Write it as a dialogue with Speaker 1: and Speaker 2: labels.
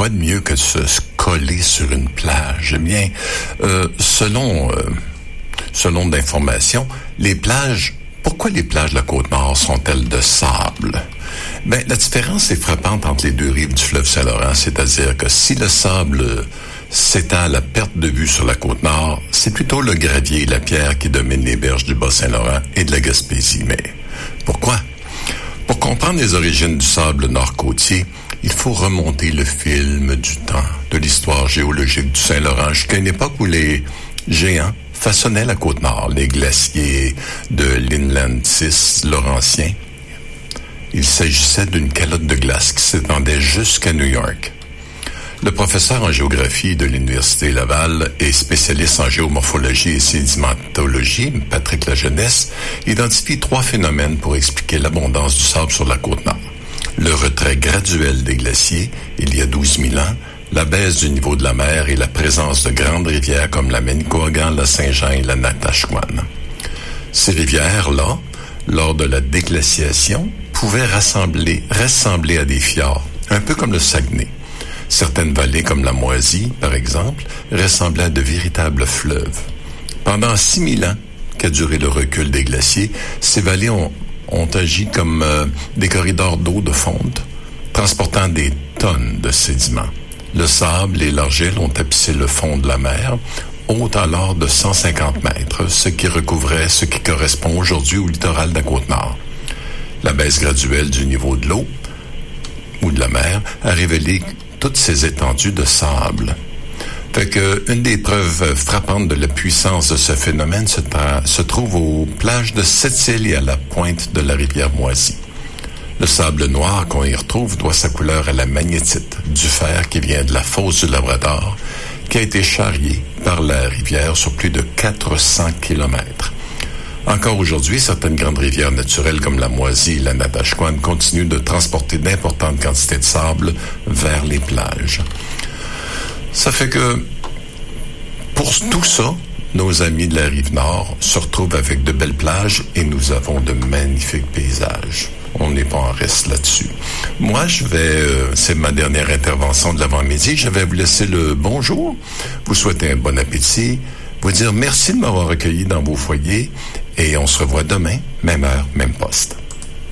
Speaker 1: quoi de mieux que de se coller sur une plage? Eh bien, selon d'informations, pourquoi les plages de la Côte-Nord sont-elles de sable? Ben, la différence est frappante entre les deux rives du fleuve Saint-Laurent, c'est-à-dire que si le sable s'étale à perte de vue sur la Côte-Nord, c'est plutôt le gravier et la pierre qui dominent les berges du Bas-Saint-Laurent et de la Gaspésie. Mais pourquoi? Pour comprendre les origines du sable nord-côtier, il faut remonter le film du temps, de l'histoire géologique du Saint-Laurent jusqu'à une époque où les géants façonnaient la Côte-Nord, les glaciers de l'Inland 6 laurentien. Il s'agissait d'une calotte de glace qui s'étendait jusqu'à New York. Le professeur en géographie de l'Université Laval et spécialiste en géomorphologie et sédimentologie, Patrick Lajeunesse, identifie 3 phénomènes pour expliquer l'abondance du sable sur la Côte-Nord. Le retrait graduel des glaciers, il y a 12 000 ans, la baisse du niveau de la mer et la présence de grandes rivières comme la Manicouagan, la Saint-Jean et la Natashquan. Ces rivières-là, lors de la déglaciation, pouvaient ressembler à des fjords, un peu comme le Saguenay. Certaines vallées, comme la Moisie, par exemple, ressemblaient à de véritables fleuves. Pendant 6 000 ans qu'a duré le recul des glaciers, ces vallées ont agi comme des corridors d'eau de fonte, transportant des tonnes de sédiments. Le sable et l'argile ont tapissé le fond de la mer, haut alors de 150 mètres, ce qui correspond aujourd'hui au littoral de la Côte-Nord. La baisse graduelle du niveau de l'eau ou de la mer a révélé toutes ces étendues de sable. Fait que une des preuves frappantes de la puissance de ce phénomène se trouve aux plages de Sept-Îles et à la pointe de la rivière Moisie. Le sable noir qu'on y retrouve doit sa couleur à la magnétite, du fer qui vient de la fosse du Labrador, qui a été charrié par la rivière sur plus de 400 kilomètres. Encore aujourd'hui, certaines grandes rivières naturelles comme la Moisie et la Natashquan continuent de transporter d'importantes quantités de sable vers les plages. Ça fait que, pour tout ça, nos amis de la Rive-Nord se retrouvent avec de belles plages et nous avons de magnifiques paysages. On n'est pas en reste là-dessus. Moi, c'est ma dernière intervention de l'avant-midi, je vais vous laisser le bonjour, vous souhaiter un bon appétit, vous dire merci de m'avoir accueilli dans vos foyers et on se revoit demain, même heure, même poste.